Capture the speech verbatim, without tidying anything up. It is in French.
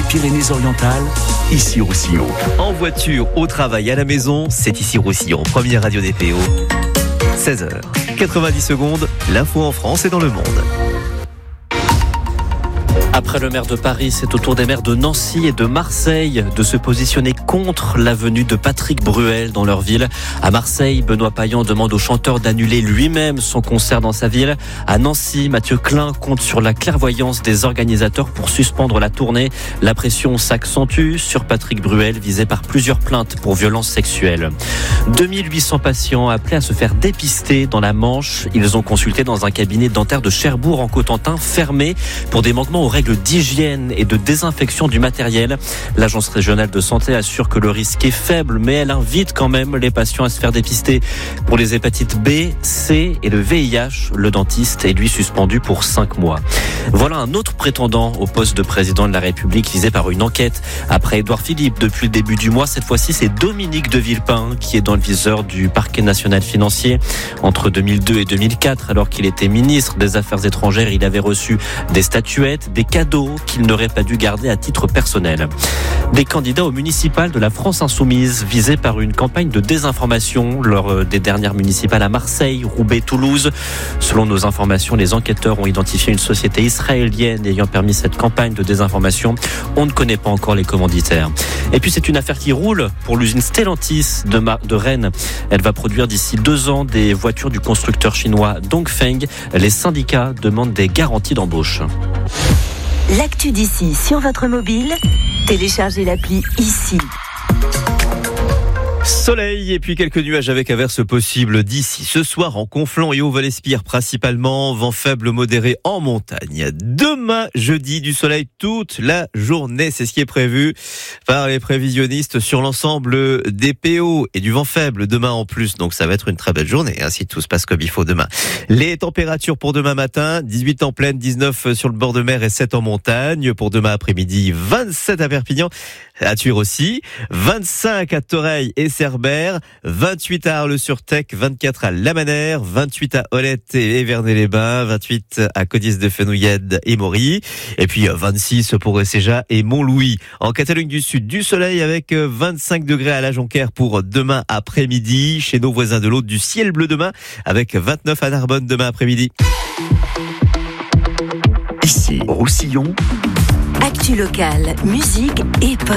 Pyrénées-Orientales, ici Roussillon. En voiture, au travail, à la maison, c'est ici Roussillon. Première radio des P O. seize heures, quatre-vingt-dix secondes, l'info en France et dans le monde. Après le maire de Paris, c'est au tour des maires de Nancy et de Marseille de se positionner contre la venue de Patrick Bruel dans leur ville. À Marseille, Benoît Payan demande au chanteur d'annuler lui-même son concert dans sa ville. À Nancy, Mathieu Klein compte sur la clairvoyance des organisateurs pour suspendre la tournée. La pression s'accentue sur Patrick Bruel, visé par plusieurs plaintes pour violences sexuelles. deux mille huit cents patients appelés à se faire dépister dans la Manche. Ils ont consulté dans un cabinet dentaire de Cherbourg en Cotentin, fermé pour des manquements aux règles d'hygiène et de désinfection du matériel. L'agence régionale de santé assure que le risque est faible, mais elle invite quand même les patients à se faire dépister. Pour les hépatites B, C et le V I H, le dentiste est lui suspendu pour cinq mois. Voilà un autre prétendant au poste de président de la République visé par une enquête. Après Édouard Philippe, depuis le début du mois, cette fois-ci, c'est Dominique de Villepin qui est dans le viseur du parquet national financier. Entre deux mille deux et deux mille quatre, alors qu'il était ministre des Affaires étrangères, il avait reçu des statuettes, des cadeaux qu'il n'aurait pas dû garder à titre personnel. Des candidats au municipal de la France Insoumise visés par une campagne de désinformation lors des dernières municipales à Marseille, Roubaix, Toulouse. Selon nos informations, les enquêteurs ont identifié une société israélienne ayant permis cette campagne de désinformation. On ne connaît pas encore les commanditaires. Et puis c'est une affaire qui roule pour l'usine Stellantis de, Mar- de Rennes. Elle va produire d'ici deux ans des voitures du constructeur chinois Dongfeng. Les syndicats demandent des garanties d'embauche. L'actu d'ici sur votre mobile, téléchargez l'appli ici. Soleil et puis quelques nuages avec averses possibles d'ici ce soir en Conflans et au Val-Espire principalement, vent faible modéré en montagne. Demain jeudi du soleil toute la journée, c'est ce qui est prévu par les prévisionnistes sur l'ensemble des P O et du vent faible demain en plus, donc ça va être une très belle journée hein, si tout se passe comme il faut demain. Les températures pour demain matin, dix-huit en plaine, dix-neuf sur le bord de mer et sept en montagne. Pour demain après-midi, vingt-sept à Perpignan, à Tuire aussi, vingt-cinq à Toreil et Cerbère, vingt-huit à Arles-sur-Tech, vingt-quatre à Lamanère, vingt-huit à Olette et Épernay-les-Bains, vingt-huit à Codiz-de-Fenouillade et Mory, et puis vingt-six pour Esséja et Montlouis. En Catalogne du Sud, du soleil avec vingt-cinq degrés à la Jonquère pour demain après-midi. Chez nos voisins de l'autre, du ciel bleu demain avec vingt-neuf à Narbonne demain après-midi. Ici Roussillon. Actu locale, musique et post.